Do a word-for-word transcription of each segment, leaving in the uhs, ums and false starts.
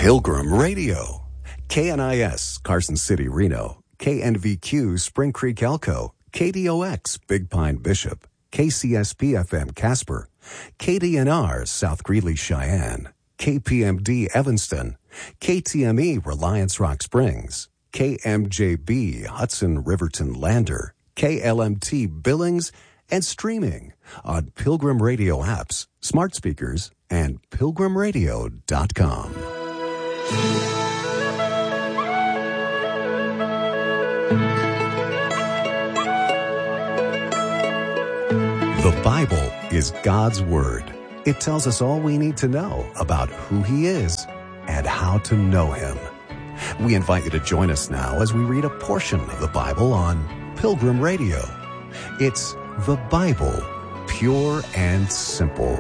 Pilgrim Radio. K N I S, Carson City, Reno. K N V Q, Spring Creek, Elko. K D O X, Big Pine, Bishop. K C S P F M, Casper. K D N R, South Greeley, Cheyenne. K P M D, Evanston. K T M E, Reliance Rock Springs. K M J B, Hudson Riverton Lander. K L M T, Billings, and streaming on Pilgrim Radio apps, smart speakers, and pilgrim radio dot com. The Bible is God's Word. It tells us all we need to know about who He is and how to know Him. We invite you to join us now as we read a portion of the Bible on Pilgrim Radio. It's the Bible, pure and simple.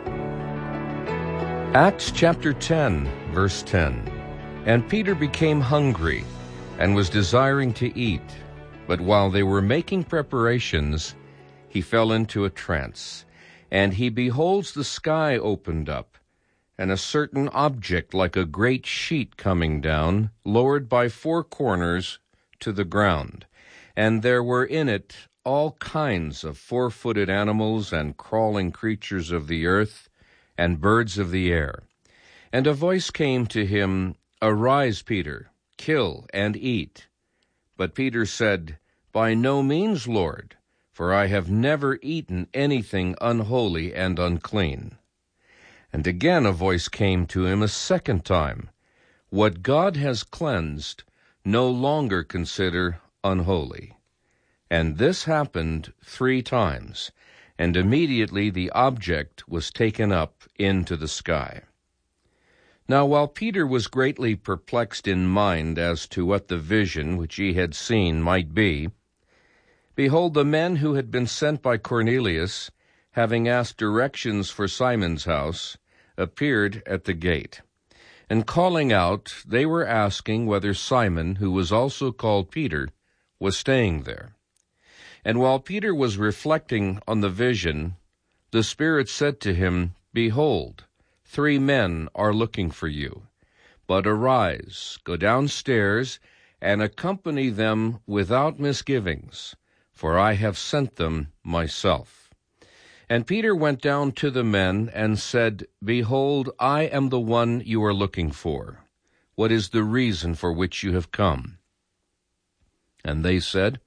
Acts chapter ten, verse ten. And Peter became hungry and was desiring to eat. But while they were making preparations, he fell into a trance. And he beholds the sky opened up, and a certain object like a great sheet coming down, lowered by four corners to the ground. And there were in it all kinds of four-footed animals and crawling creatures of the earth and birds of the air. And a voice came to him, Arise, Peter, kill and eat. But Peter said, By no means, Lord, for I have never eaten anything unholy and unclean. And again a voice came to him a second time, What God has cleansed, no longer consider unholy. And this happened three times, and immediately the object was taken up into the sky. Now while Peter was greatly perplexed in mind as to what the vision which he had seen might be, behold, the men who had been sent by Cornelius, having asked directions for Simon's house, appeared at the gate. And calling out, they were asking whether Simon, who was also called Peter, was staying there. And while Peter was reflecting on the vision, the Spirit said to him, Behold, three men are looking for you. But arise, go downstairs, and accompany them without misgivings, for I have sent them myself. And Peter went down to the men and said, Behold, I am the one you are looking for. What is the reason for which you have come? And they said,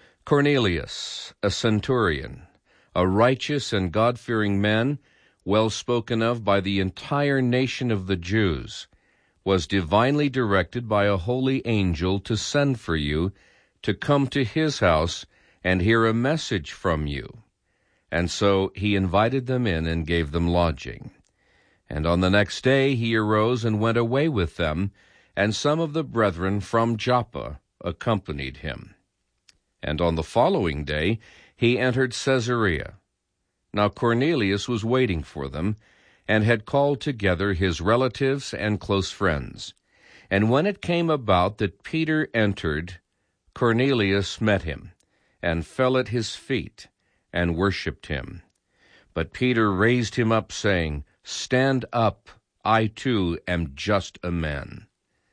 Cornelius, a centurion, a righteous and God-fearing man, well spoken of by the entire nation of the Jews, was divinely directed by a holy angel to send for you, to come to his house and hear a message from you. And so he invited them in and gave them lodging. And on the next day he arose and went away with them, and some of the brethren from Joppa accompanied him. And on the following day he entered Caesarea. Now Cornelius was waiting for them, and had called together his relatives and close friends. And when it came about that Peter entered, Cornelius met him, and fell at his feet, and worshipped him. But Peter raised him up, saying, Stand up, I too am just a man.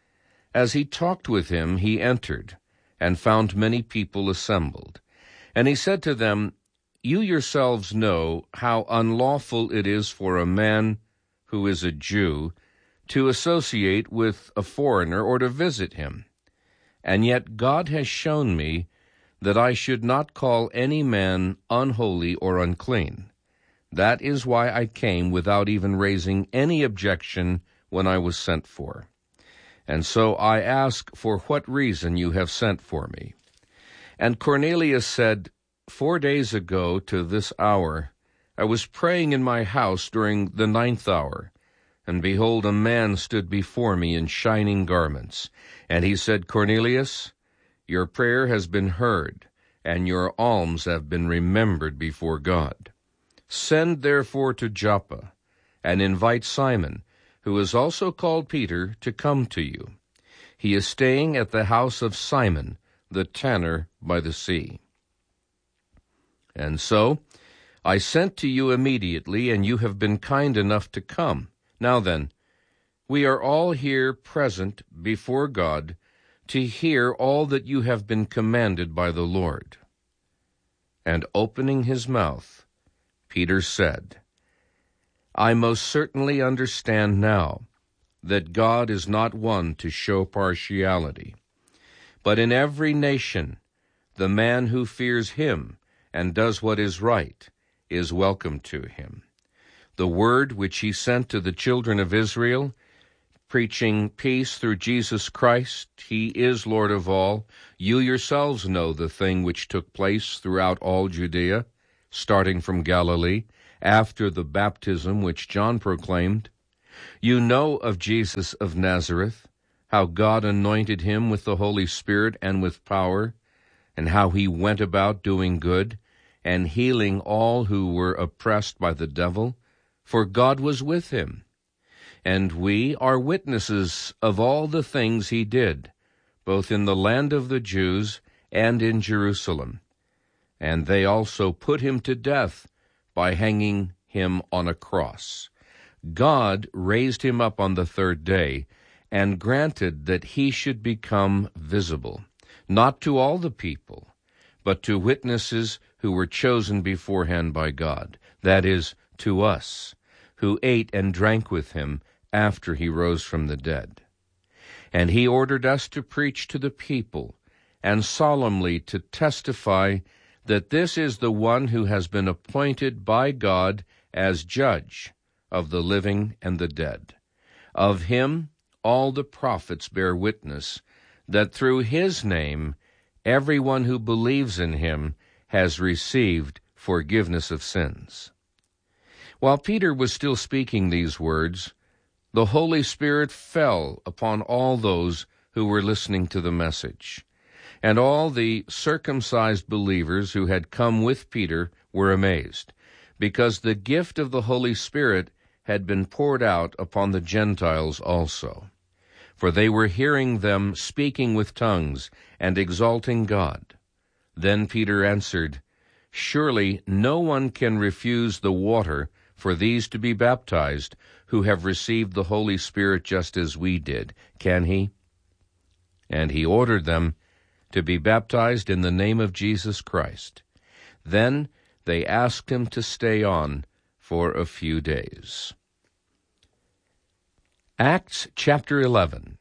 As he talked with him, he entered, and found many people assembled. And he said to them, You yourselves know how unlawful it is for a man who is a Jew to associate with a foreigner or to visit him. And yet God has shown me that I should not call any man unholy or unclean. That is why I came without even raising any objection when I was sent for. And so I ask for what reason you have sent for me. And Cornelius said, Four days ago to this hour, I was praying in my house during the ninth hour, and behold, a man stood before me in shining garments. And he said, Cornelius, your prayer has been heard, and your alms have been remembered before God. Send therefore to Joppa, and invite Simon, who is also called Peter, to come to you. He is staying at the house of Simon, the tanner by the sea. And so I sent to you immediately, and you have been kind enough to come. Now then, we are all here present before God to hear all that you have been commanded by the Lord." And opening his mouth, Peter said, "I most certainly understand now that God is not one to show partiality, but in every nation the man who fears him and does what is right is welcome to him. The word which he sent to the children of Israel, preaching peace through Jesus Christ, he is Lord of all. You yourselves know the thing which took place throughout all Judea, starting from Galilee, after the baptism which John proclaimed. You know of Jesus of Nazareth, how God anointed him with the Holy Spirit and with power, and how he went about doing good and healing all who were oppressed by the devil, for God was with him. And we are witnesses of all the things he did, both in the land of the Jews and in Jerusalem. And they also put him to death by hanging him on a cross. God raised him up on the third day and granted that he should become visible, not to all the people, but to witnesses who were chosen beforehand by God, that is, to us, who ate and drank with him after he rose from the dead. And he ordered us to preach to the people and solemnly to testify that this is the one who has been appointed by God as judge of the living and the dead. Of him all the prophets bear witness that through his name everyone who believes in him has received forgiveness of sins." While Peter was still speaking these words, the Holy Spirit fell upon all those who were listening to the message. And all the circumcised believers who had come with Peter were amazed, because the gift of the Holy Spirit had been poured out upon the Gentiles also. For they were hearing them speaking with tongues and exalting God. Then Peter answered, "Surely no one can refuse the water for these to be baptized, who have received the Holy Spirit just as we did, can he?" And he ordered them to be baptized in the name of Jesus Christ. Then they asked him to stay on for a few days. Acts chapter eleven.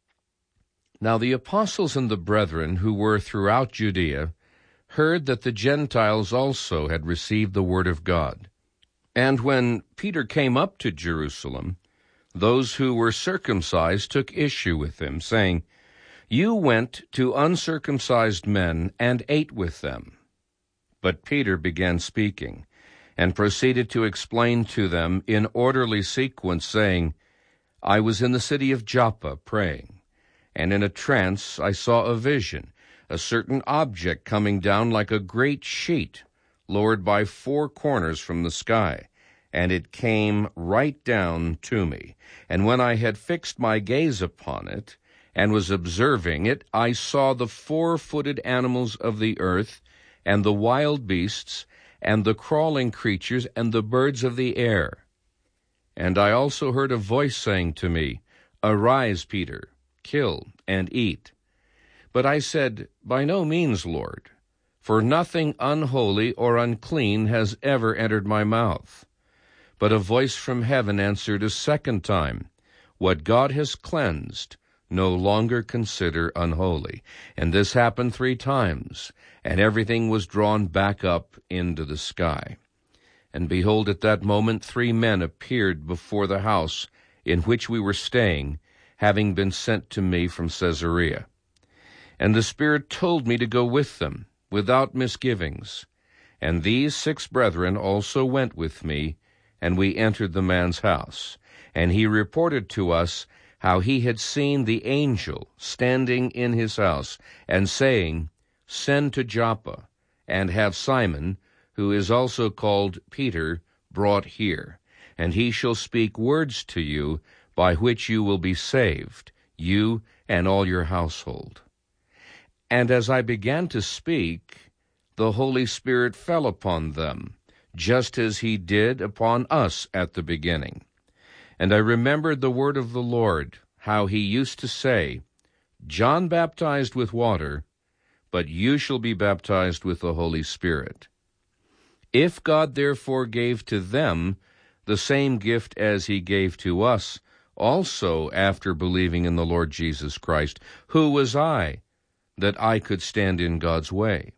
Now the apostles and the brethren who were throughout Judea heard that the Gentiles also had received the word of God. And when Peter came up to Jerusalem, those who were circumcised took issue with him, saying, "You went to uncircumcised men and ate with them." But Peter began speaking, and proceeded to explain to them in orderly sequence, saying, "I was in the city of Joppa praying, and in a trance I saw a vision, a certain object coming down like a great sheet, lowered by four corners from the sky, and it came right down to me. And when I had fixed my gaze upon it, and was observing it, I saw the four-footed animals of the earth, and the wild beasts, and the crawling creatures, and the birds of the air. And I also heard a voice saying to me, 'Arise, Peter, kill and eat.' But I said, 'By no means, Lord, for nothing unholy or unclean has ever entered my mouth.' But a voice from heaven answered a second time, 'What God has cleansed, no longer consider unholy.' And this happened three times, and everything was drawn back up into the sky. And behold, at that moment three men appeared before the house in which we were staying, having been sent to me from Caesarea. And the Spirit told me to go with them, without misgivings. And these six brethren also went with me, and we entered the man's house. And he reported to us how he had seen the angel standing in his house, and saying, 'Send to Joppa, and have Simon, who is also called Peter, brought here, and he shall speak words to you, by which you will be saved, you and all your household.' And as I began to speak, the Holy Spirit fell upon them, just as he did upon us at the beginning. And I remembered the word of the Lord, how he used to say, John baptized with water, but you shall be baptized with the Holy Spirit. If God therefore gave to them the same gift as he gave to us, also after believing in the Lord Jesus Christ, who was I, that I could stand in God's way?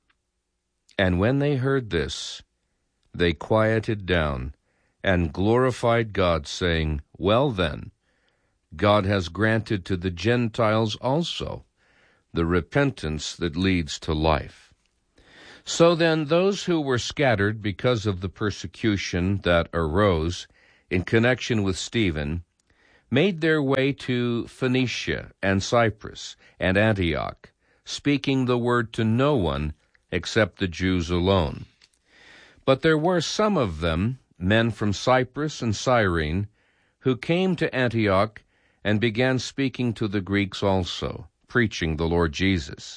And when they heard this, they quieted down and glorified God, saying, Well then, God has granted to the Gentiles also the repentance that leads to life. So then those who were scattered because of the persecution that arose in connection with Stephen made their way to Phoenicia and Cyprus and Antioch, speaking the word to no one except the Jews alone. But there were some of them, men from Cyprus and Cyrene, who came to Antioch and began speaking to the Greeks also, preaching the Lord Jesus.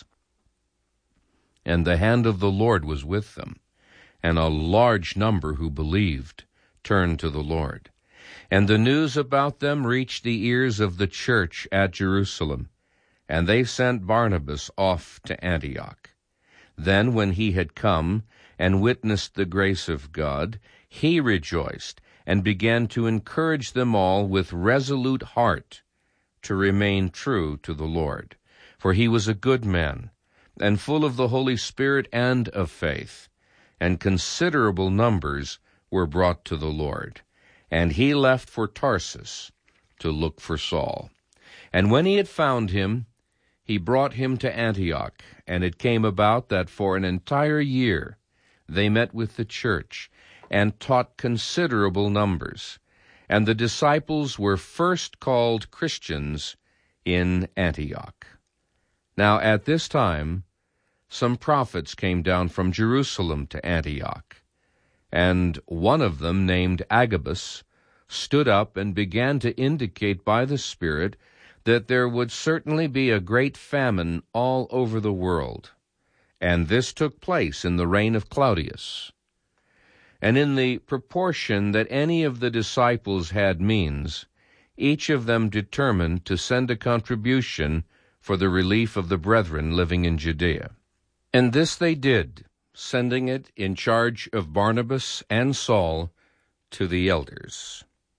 And the hand of the Lord was with them, and a large number who believed turned to the Lord. And the news about them reached the ears of the church at Jerusalem, and they sent Barnabas off to Antioch. Then when he had come and witnessed the grace of God, he rejoiced and began to encourage them all with resolute heart to remain true to the Lord. For he was a good man, and full of the Holy Spirit and of faith, and considerable numbers were brought to the Lord. And he left for Tarsus to look for Saul. And when he had found him, he brought him to Antioch. And it came about that for an entire year they met with the church, and taught considerable numbers. And the disciples were first called Christians in Antioch. Now at this time some prophets came down from Jerusalem to Antioch, and one of them, named Agabus, stood up and began to indicate by the Spirit that there would certainly be a great famine all over the world. And this took place in the reign of Claudius. And in the proportion that any of the disciples had means, each of them determined to send a contribution for the relief of the brethren living in Judea. And this they did, sending it in charge of Barnabas and Saul to the elders.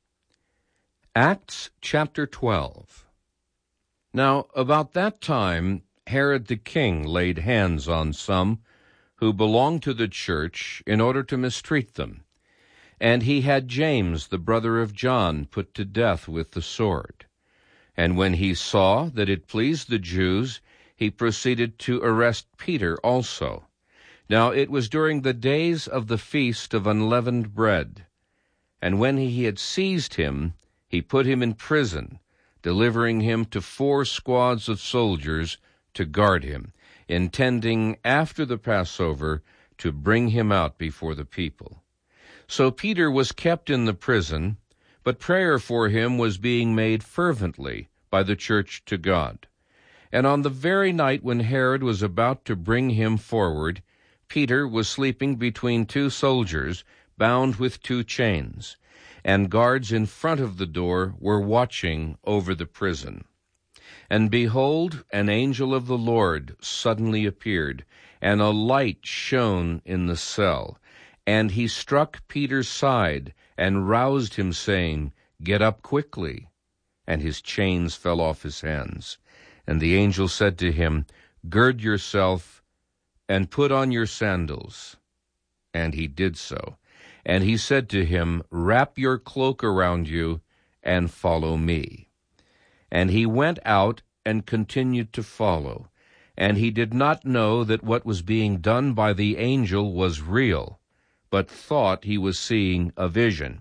Acts chapter twelve. Now about that time Herod the king laid hands on some who belonged to the church in order to mistreat them. And he had James, the brother of John, put to death with the sword. And when he saw that it pleased the Jews, he proceeded to arrest Peter also. Now it was during the days of the feast of unleavened bread. And when he had seized him, he put him in prison, delivering him to four squads of soldiers to guard him, intending after the Passover to bring him out before the people. So Peter was kept in the prison, but prayer for him was being made fervently by the church to God. And on the very night when Herod was about to bring him forward, Peter was sleeping between two soldiers, bound with two chains, and guards in front of the door were watching over the prison. And behold, an angel of the Lord suddenly appeared, and a light shone in the cell. And he struck Peter's side, and roused him, saying, Get up quickly. And his chains fell off his hands. And the angel said to him, Gird yourself, and put on your sandals. And he did so. And he said to him, Wrap your cloak around you, and follow me. And he went out and continued to follow. And he did not know that what was being done by the angel was real, but thought he was seeing a vision.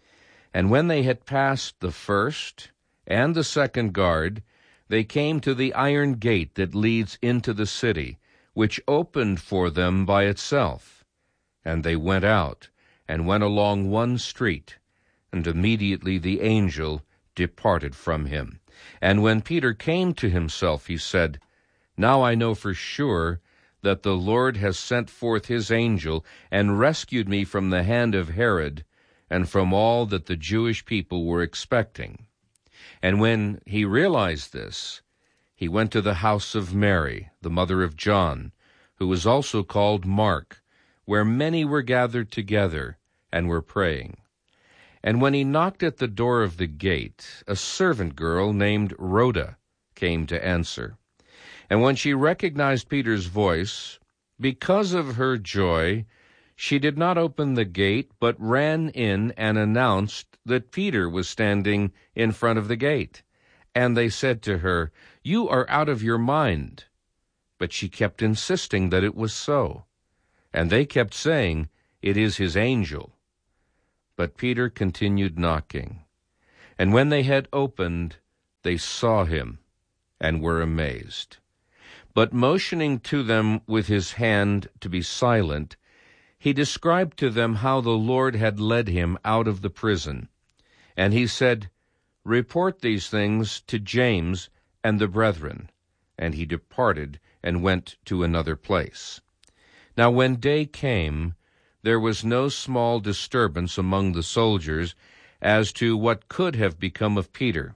And when they had passed the first and the second guard, they came to the iron gate that leads into the city, which opened for them by itself. And they went out, and went along one street, and immediately the angel departed from him. And when Peter came to himself, he said, Now I know for sure that the Lord has sent forth his angel, and rescued me from the hand of Herod, and from all that the Jewish people were expecting. And when he realized this, he went to the house of Mary, the mother of John, who was also called Mark, where many were gathered together and were praying. And when he knocked at the door of the gate, a servant girl named Rhoda came to answer. And when she recognized Peter's voice, because of her joy, she did not open the gate, but ran in and announced that Peter was standing in front of the gate. And they said to her, "You are out of your mind." But she kept insisting that it was so. And they kept saying, "It is his angel." But Peter continued knocking. And when they had opened, they saw him and were amazed. But motioning to them with his hand to be silent, he described to them how the Lord had led him out of the prison. And he said, "Report these things to James and the brethren." And he departed and went to another place. Now when day came, there was no small disturbance among the soldiers as to what could have become of Peter.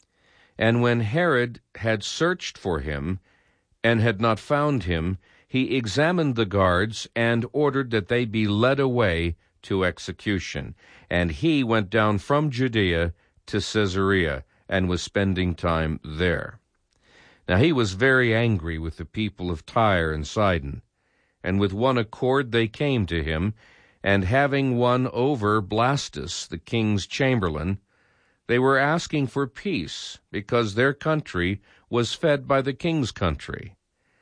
And when Herod had searched for him and had not found him, he examined the guards and ordered that they be led away to execution. And he went down from Judea to Caesarea and was spending time there. Now he was very angry with the people of Tyre and Sidon, and with one accord they came to him, and having won over Blastus, the king's chamberlain, they were asking for peace, because their country was fed by the king's country.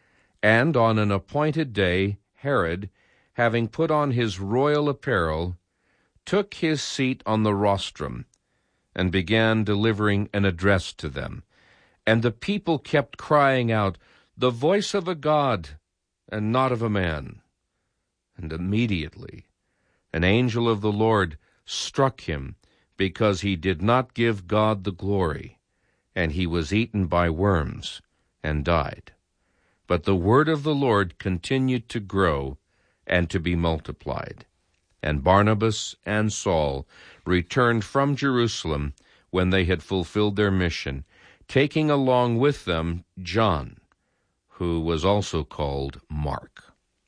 And on an appointed day, Herod, having put on his royal apparel, took his seat on the rostrum, and began delivering an address to them. And the people kept crying out, "The voice of a god, and not of a man." And immediately an angel of the Lord struck him, because he did not give God the glory, and he was eaten by worms and died. But the word of the Lord continued to grow and to be multiplied. And Barnabas and Saul returned from Jerusalem when they had fulfilled their mission, taking along with them John, who was also called Mark.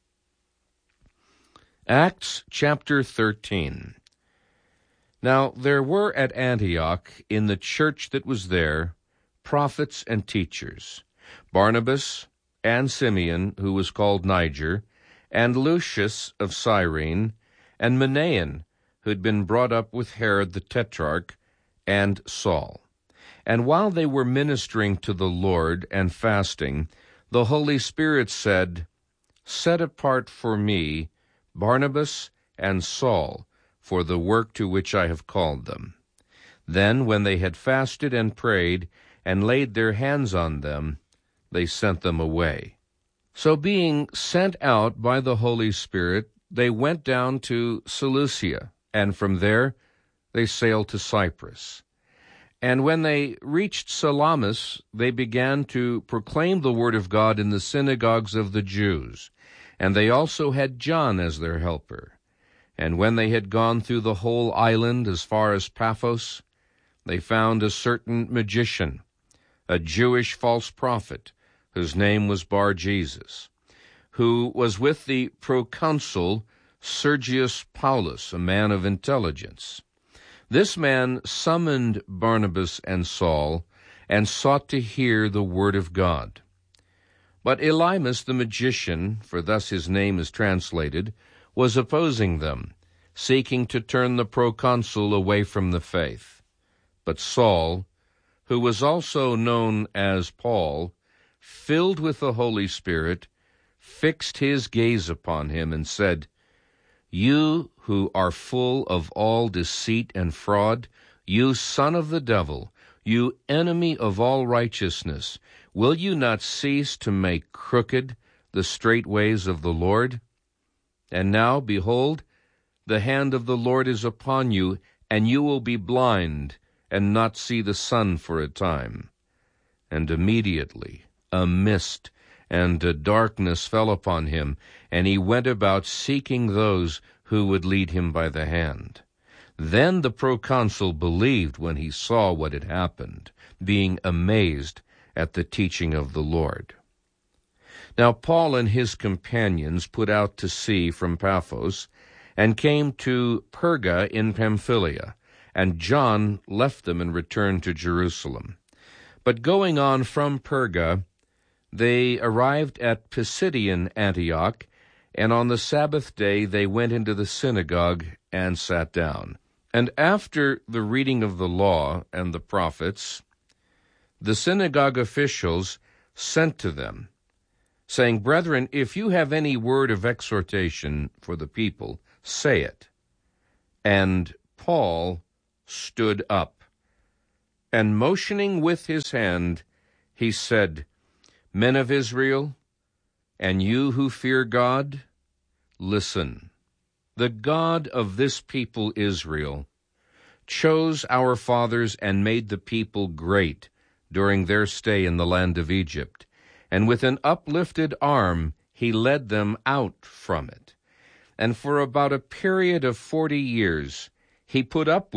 Acts chapter thirteen. Now there were at Antioch, in the church that was there, prophets and teachers, Barnabas and Simeon, who was called Niger, and Lucius of Cyrene, and Manaen, who had been brought up with Herod the Tetrarch, and Saul. And while they were ministering to the Lord and fasting, the Holy Spirit said, "Set apart for me Barnabas and Saul for the work to which I have called them." Then, when they had fasted and prayed and laid their hands on them, they sent them away. So being sent out by the Holy Spirit, they went down to Seleucia, and from there they sailed to Cyprus. And when they reached Salamis, they began to proclaim the word of God in the synagogues of the Jews. And they also had John as their helper. And when they had gone through the whole island as far as Paphos, they found a certain magician, a Jewish false prophet, whose name was Bar-Jesus, who was with the proconsul Sergius Paulus, a man of intelligence. This man summoned Barnabas and Saul, and sought to hear the word of God. But Elymas the magician, for thus his name is translated, was opposing them, seeking to turn the proconsul away from the faith. But Saul, who was also known as Paul, filled with the Holy Spirit, fixed his gaze upon him and said, "You who are full of all deceit and fraud, you son of the devil, you enemy of all righteousness, will you not cease to make crooked the straight ways of the Lord? And now, behold, the hand of the Lord is upon you, and you will be blind, and not see the sun for a time." And immediately a mist and a darkness fell upon him, and he went about seeking those who would lead him by the hand. Then the proconsul believed when he saw what had happened, being amazed at the teaching of the Lord. Now Paul and his companions put out to sea from Paphos, and came to Perga in Pamphylia, and John left them and returned to Jerusalem. But going on from Perga, they arrived at Pisidian Antioch, and on the Sabbath day they went into the synagogue and sat down. And after the reading of the law and the prophets, the synagogue officials sent to them, saying, Brethren, if you have any word of exhortation for the people, say it. And Paul stood up, and motioning with his hand, he said, Men of Israel, and you who fear God, listen. The God of this people Israel chose our fathers and made the people great during their stay in the land of Egypt, and with an uplifted arm he led them out from it. And for about a period of forty years he put up